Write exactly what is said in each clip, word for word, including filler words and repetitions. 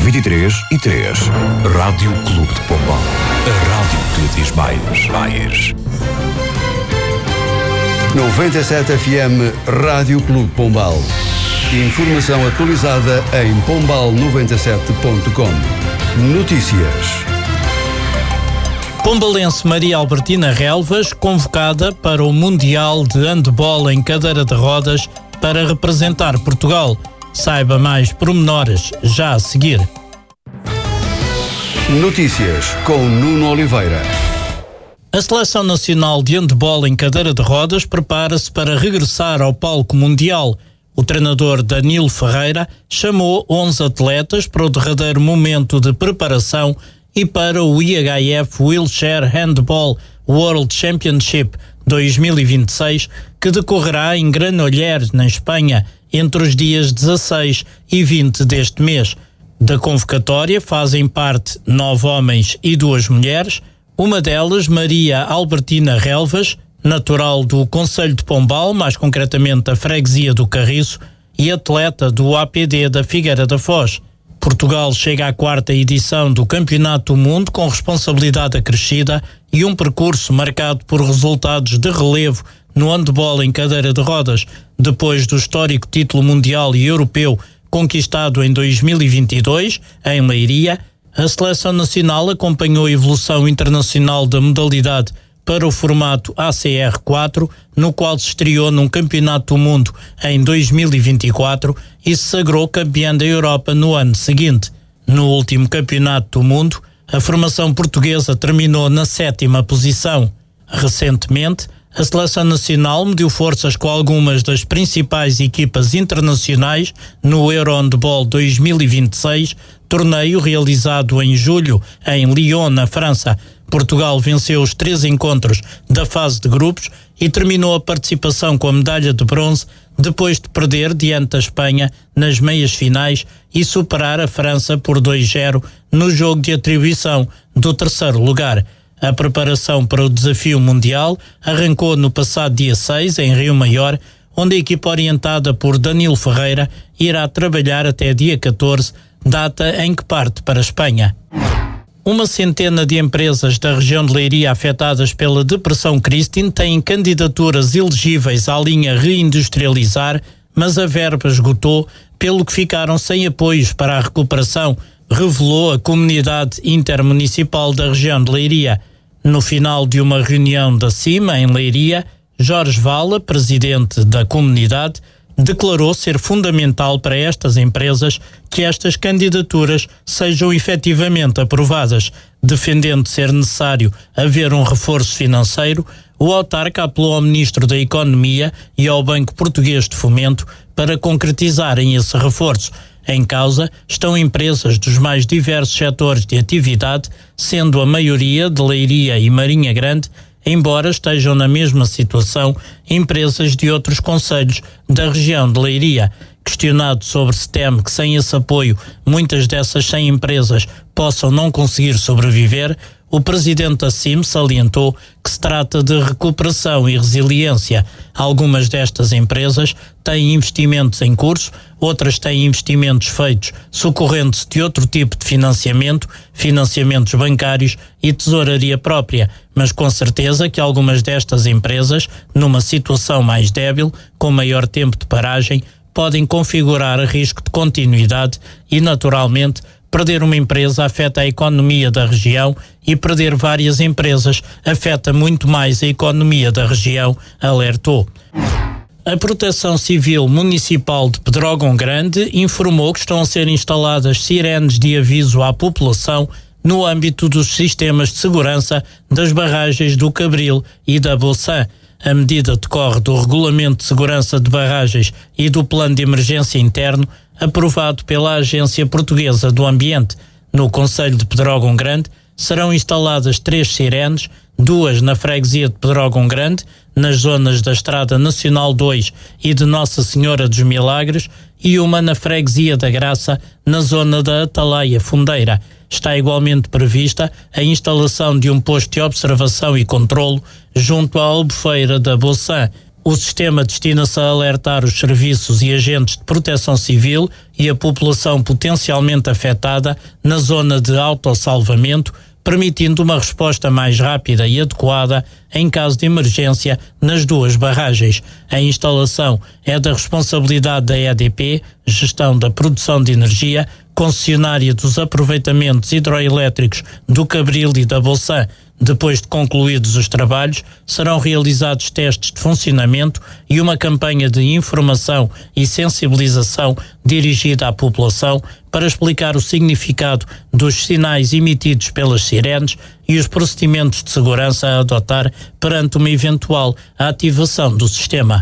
vinte e três e três. Rádio Clube de Pombal. A rádio que lhe diz mais. Mais. noventa e sete F M Rádio Clube Pombal. Informação atualizada em pombal noventa e sete ponto com. Notícias. Pombalense Maria Albertina Relvas, convocada para o Mundial de Handball em cadeira de rodas para representar Portugal. Saiba mais pormenores já a seguir. Notícias com Nuno Oliveira. A Seleção Nacional de Handball em cadeira de rodas prepara-se para regressar ao palco mundial. O treinador Danilo Ferreira chamou onze atletas para o derradeiro momento de preparação e para o I H F Wheelchair Handball World Championship dois mil e vinte e seis, que decorrerá em Granollers, na Espanha, entre os dias dezasseis e vinte deste mês. Da convocatória fazem parte nove homens e duas mulheres, uma delas Maria Albertina Relvas, natural do Concelho de Pombal, mais concretamente da Freguesia do Carriço, e atleta do A P D da Figueira da Foz. Portugal chega à quarta edição do Campeonato do Mundo com responsabilidade acrescida e um percurso marcado por resultados de relevo no handball em cadeira de rodas, depois do histórico título mundial e europeu conquistado em dois mil e vinte e dois, em Leiria. A Seleção Nacional acompanhou a evolução internacional da modalidade para o formato A C R quatro, no qual se estreou num Campeonato do Mundo em dois mil e vinte e quatro e se sagrou campeã da Europa no ano seguinte. No último Campeonato do Mundo, a formação portuguesa terminou na sétima posição. Recentemente, a Seleção Nacional mediu forças com algumas das principais equipas internacionais no Euro-Handball dois mil e vinte e seis, torneio realizado em julho em Lyon, na França. Portugal venceu os três encontros da fase de grupos e terminou a participação com a medalha de bronze depois de perder diante da Espanha nas meias finais e superar a França por dois a zero no jogo de atribuição do terceiro lugar. A preparação para o desafio mundial arrancou no passado dia seis, em Rio Maior, onde a equipa orientada por Danilo Ferreira irá trabalhar até dia catorze, data em que parte para a Espanha. Uma centena de empresas da região de Leiria afetadas pela Depressão Christine têm candidaturas elegíveis à linha Reindustrializar, mas a verba esgotou, pelo que ficaram sem apoios para a recuperação, revelou a Comunidade Intermunicipal da região de Leiria. No final de uma reunião da CIMA em Leiria, Jorge Vala, presidente da comunidade, declarou ser fundamental para estas empresas que estas candidaturas sejam efetivamente aprovadas. Defendendo ser necessário haver um reforço financeiro, o autarca apelou ao Ministro da Economia e ao Banco Português de Fomento para concretizarem esse reforço. Em causa estão empresas dos mais diversos setores de atividade, sendo a maioria de Leiria e Marinha Grande, embora estejam na mesma situação empresas de outros concelhos da região de Leiria. Questionado sobre se teme que sem esse apoio muitas dessas cem empresas possam não conseguir sobreviver, o presidente da CIM salientou que se trata de recuperação e resiliência. Algumas destas empresas têm investimentos em curso, outras têm investimentos feitos socorrendo-se de outro tipo de financiamento, financiamentos bancários e tesouraria própria, mas com certeza que algumas destas empresas, numa situação mais débil, com maior tempo de paragem, podem configurar risco de continuidade e, naturalmente, perder uma empresa afeta a economia da região e perder várias empresas afeta muito mais a economia da região, alertou. A Proteção Civil Municipal de Pedrógão Grande informou que estão a ser instaladas sirenes de aviso à população no âmbito dos sistemas de segurança das barragens do Cabril e da Boçã. A medida decorre do Regulamento de Segurança de Barragens e do Plano de Emergência Interno, aprovado pela Agência Portuguesa do Ambiente. No concelho de Pedrógão Grande serão instaladas três sirenes, duas na freguesia de Pedrógão Grande, nas zonas da Estrada Nacional dois e de Nossa Senhora dos Milagres, e uma na freguesia da Graça, na zona da Atalaia Fundeira. Está igualmente prevista a instalação de um posto de observação e controlo junto à Albufeira da Boçã. O sistema destina-se a alertar os serviços e agentes de proteção civil e a população potencialmente afetada na zona de autossalvamento, permitindo uma resposta mais rápida e adequada em caso de emergência nas duas barragens. A instalação é da responsabilidade da E D P, Gestão da Produção de Energia, concessionária dos aproveitamentos hidroelétricos do Cabril e da Bolsã. Depois de concluídos os trabalhos, serão realizados testes de funcionamento e uma campanha de informação e sensibilização dirigida à população para explicar o significado dos sinais emitidos pelas sirenes e os procedimentos de segurança a adotar perante uma eventual ativação do sistema.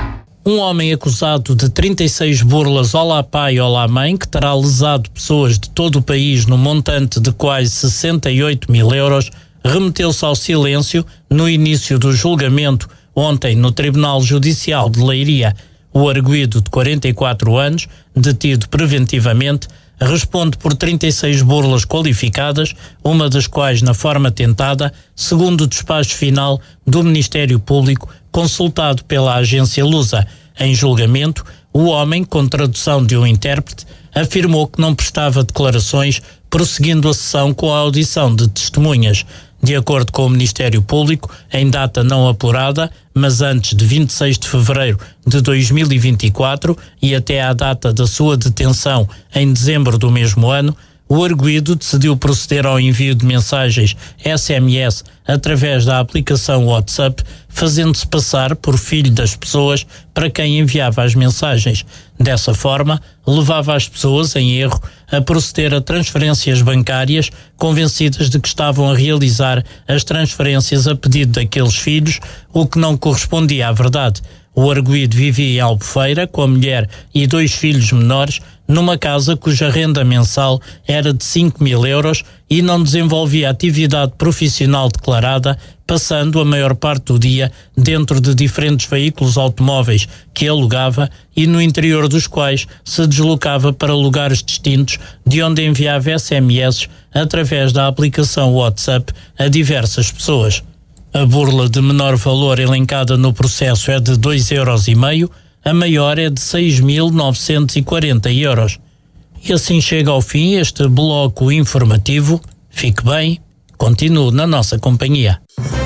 Um homem acusado de trinta e seis burlas Olá Pai, Olá Mãe, que terá lesado pessoas de todo o país no montante de quase sessenta e oito mil euros, remeteu-se ao silêncio no início do julgamento ontem no Tribunal Judicial de Leiria. O arguido de quarenta e quatro anos, detido preventivamente, responde por trinta e seis burlas qualificadas, uma das quais na forma tentada, segundo o despacho final do Ministério Público consultado pela agência Lusa. Em julgamento, o homem, com tradução de um intérprete, afirmou que não prestava declarações, prosseguindo a sessão com a audição de testemunhas. De acordo com o Ministério Público, em data não apurada, mas antes de vinte e seis de fevereiro de dois mil e vinte e quatro e até à data da sua detenção em dezembro do mesmo ano, o arguido decidiu proceder ao envio de mensagens S M S através da aplicação WhatsApp, fazendo-se passar por filho das pessoas para quem enviava as mensagens. Dessa forma, levava as pessoas em erro a proceder a transferências bancárias, convencidas de que estavam a realizar as transferências a pedido daqueles filhos, o que não correspondia à verdade. O arguido vivia em Albufeira com a mulher e dois filhos menores, numa casa cuja renda mensal era de cinco mil euros e não desenvolvia atividade profissional declarada, passando a maior parte do dia dentro de diferentes veículos automóveis que alugava e no interior dos quais se deslocava para lugares distintos, de onde enviava S M S através da aplicação WhatsApp a diversas pessoas. A burla de menor valor elencada no processo é de dois euros e meio, a maior é de seis mil novecentos e quarenta euros. E assim chega ao fim este bloco informativo. Fique bem, continue na nossa companhia.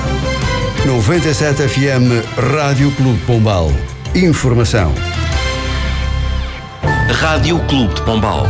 noventa e sete F M Rádio Clube de Pombal. Informação. Rádio Clube de Pombal.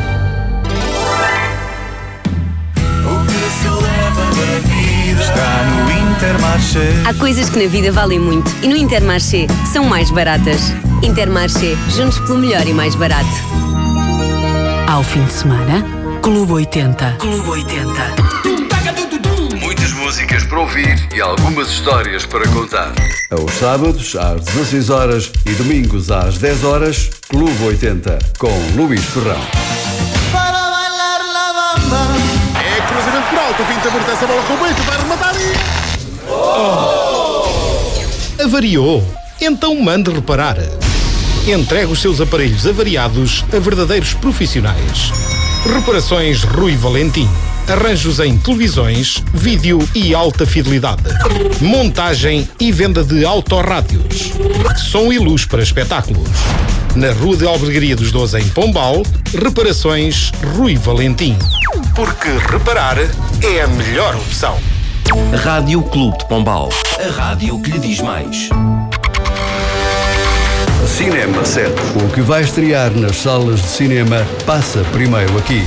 O que se leva da vida está no Intermarché. Há coisas que na vida valem muito e no Intermarché são mais baratas. Intermarché, juntos pelo melhor e mais barato. Ao fim de semana, Clube oitenta. Clube oitenta. Muitas músicas para ouvir e algumas histórias para contar. Aos sábados, às dezasseis horas e domingos às dez horas, Clube oitenta, com Luís Ferrão. Para bailar la bamba. É cruzamento por alto, o Pinto aborta essa bola com o peito, vai rematar e... Oh. Avariou? Então mande reparar. Entregue os seus aparelhos avariados a verdadeiros profissionais. Reparações Rui Valentim. Arranjos em televisões, vídeo e alta fidelidade. Montagem e venda de autorrádios. Som e luz para espetáculos. Na Rua de Albergaria dos Doze, em Pombal, Reparações Rui Valentim. Porque reparar é a melhor opção. Rádio Clube de Pombal. A rádio que lhe diz mais. Cinema sete. O que vai estrear nas salas de cinema passa primeiro aqui.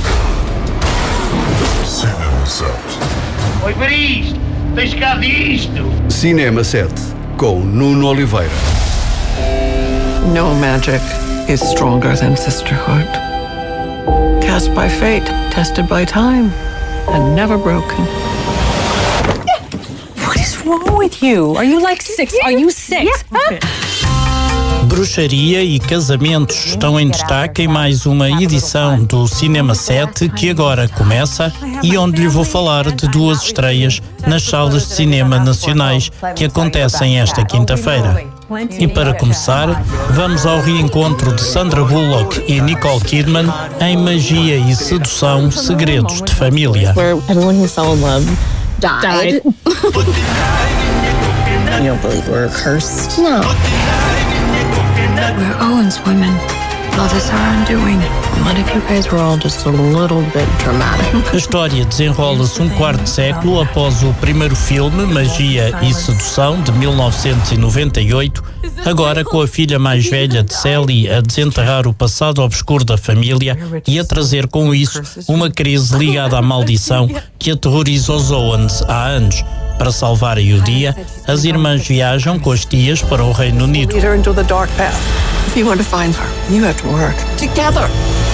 Cinema sete. Oi, para isto! Tens cá disto! Cinema sete, com Nuno Oliveira. No magic is stronger than sisterhood. Cast by fate, tested by time, and never broken. What is wrong with you? Are you like six? Are you six? Okay. Bruxaria e casamentos estão em destaque em mais uma edição do Cinema sete, que agora começa e onde lhe vou falar de duas estreias nas salas de cinema nacionais que acontecem esta quinta-feira. E para começar, vamos ao reencontro de Sandra Bullock e Nicole Kidman em Magia e Sedução, Segredos de Família. Where everyone who fell in love died. You don't believe we're cursed? No. We're Owen's women. Love is our undoing. What if you guys were all just a little bit dramatic? A história desenrola-se um quarto século após o primeiro filme, Magia e Sedução, de mil novecentos e noventa e oito, agora com a filha mais velha de Sally a desenterrar o passado obscuro da família e a trazer com isso uma crise ligada à maldição que aterroriza os Owens há anos. Para salvarem o dia, as irmãs viajam com as tias para o Reino Unido. If you want to find her, you have to work together.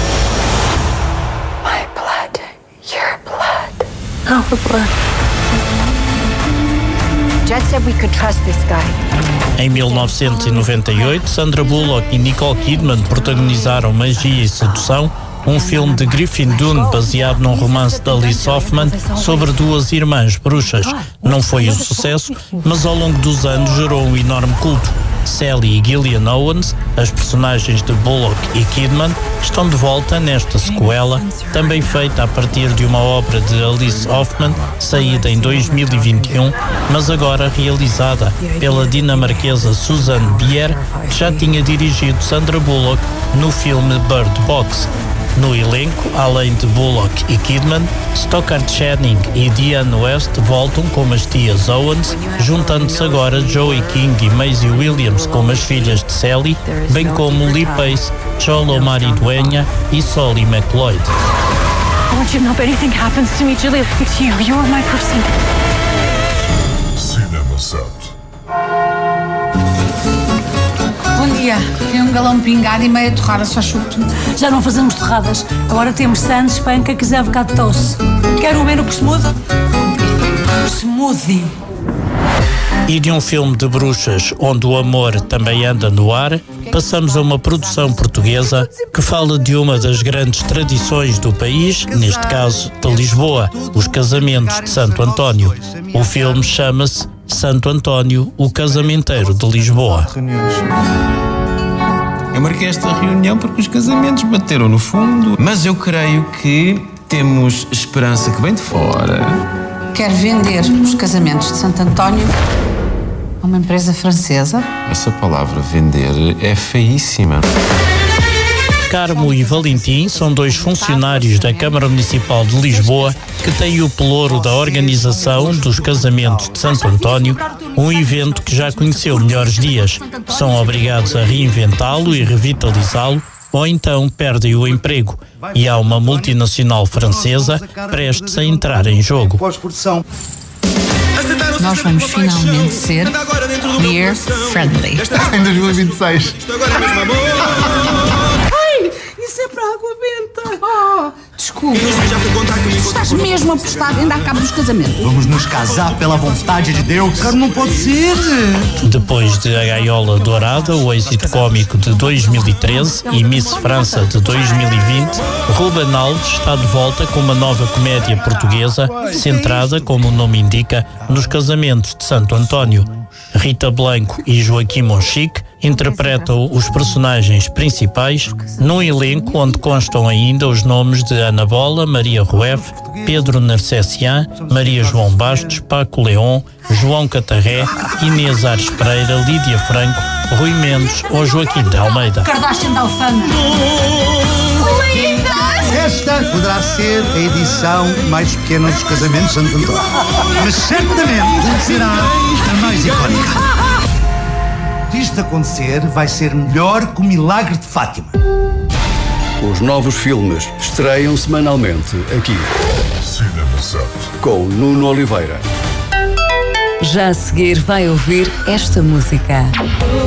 My blood, your blood. Our blood. Jed said we could trust this guy. Em mil novecentos e noventa e oito, Sandra Bullock e Nicole Kidman protagonizaram Magia e Sedução, um filme de Griffin Dunne baseado num romance de Alice Hoffman sobre duas irmãs bruxas. Não foi um sucesso, mas ao longo dos anos gerou um enorme culto. Sally e Gillian Owens, as personagens de Bullock e Kidman, estão de volta nesta sequela, também feita a partir de uma obra de Alice Hoffman, saída em dois mil e vinte e um, mas agora realizada pela dinamarquesa Susanne Bier, que já tinha dirigido Sandra Bullock no filme Bird Box. No elenco, além de Bullock e Kidman, Stockard Channing e Diane West voltam como as tias Owens, juntando-se agora Joey King e Maisie Williams como as filhas de Sally, bem como Lee Pace, Cholo Maridueña e Solly McLeod. I want you to know if anything happens to me, Julia, it's you. You are my person. Cinema Set. Bom dia. Tem um galão de pingado e meia torrada, só chuto. Já não fazemos torradas. Agora temos sandes, pancakes e avocado toast. Quer um menu com smoothie? Smoothie. E de um filme de bruxas onde o amor também anda no ar, passamos a uma produção portuguesa que fala de uma das grandes tradições do país, neste caso de Lisboa, os casamentos de Santo António. O filme chama-se Santo António, o casamenteiro de Lisboa. Eu marquei esta reunião porque os casamentos bateram no fundo, mas eu creio que temos esperança que vem de fora. Quer vender os casamentos de Santo António a uma empresa francesa? Essa palavra vender é feíssima. Carmo e Valentim são dois funcionários da Câmara Municipal de Lisboa que têm o pelouro da organização dos casamentos de Santo António, um evento que já conheceu melhores dias. São obrigados a reinventá-lo e revitalizá-lo, ou então perdem o emprego. E há uma multinacional francesa prestes a entrar em jogo. Nós vamos finalmente ser queer friendly. Em dois mil e vinte e seis. Isso é para água benta. Oh, desculpa. Estás mesmo apostado em dar cabo dos casamentos? Vamos nos casar pela vontade de Deus. Cara, não pode ser. Depois de A Gaiola Dourada, o êxito cómico de dois mil e treze e Miss França de dois mil e vinte, Ruben Alves está de volta com uma nova comédia portuguesa centrada, como o nome indica, nos casamentos de Santo António. Rita Blanco e Joaquim Monchique interpretam os personagens principais num elenco onde constam ainda os nomes de Ana Bola, Maria Rueff, Pedro Narcessian, Maria João Bastos, Paco Leon, João Catarré, Inês Ares Pereira, Lídia Franco, Rui Mendes ou Joaquim de Almeida. Kardashian da Alfama. Esta poderá ser a edição mais pequena dos casamentos de Santo António, mas certamente será a mais icónica. Se isto acontecer, vai ser melhor que o Milagre de Fátima. Os novos filmes estreiam semanalmente aqui. Cinema Set. Com Nuno Oliveira. Já a seguir vai ouvir esta música.